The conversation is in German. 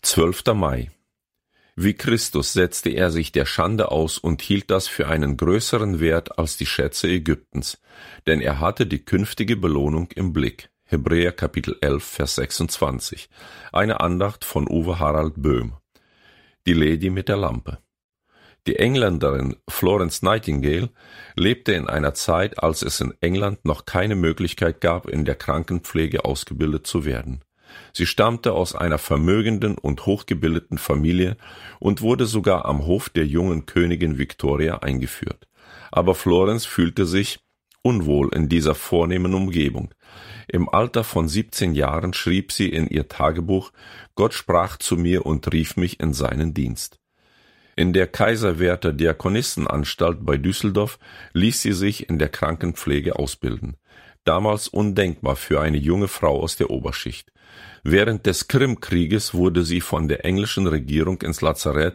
12. Mai. Wie Christus setzte er sich der Schande aus und hielt das für einen größeren Wert als die Schätze Ägyptens, denn er hatte die künftige Belohnung im Blick. Hebräer Kapitel 11, Vers 26. Eine Andacht von Uwe Harald Böhm. Die Lady mit der Lampe. Die Engländerin Florence Nightingale lebte in einer Zeit, als es in England noch keine Möglichkeit gab, in der Krankenpflege ausgebildet zu werden. Sie stammte aus einer vermögenden und hochgebildeten Familie und wurde sogar am Hof der jungen Königin Victoria eingeführt. Aber Florence fühlte sich unwohl in dieser vornehmen Umgebung. Im Alter von 17 Jahren schrieb sie in ihr Tagebuch: Gott sprach zu mir und rief mich in seinen Dienst. In der Kaiserwerther Diakonissenanstalt bei Düsseldorf ließ sie sich in der Krankenpflege ausbilden. Damals undenkbar für eine junge Frau aus der Oberschicht. Während des Krimkrieges wurde sie von der englischen Regierung ins Lazarett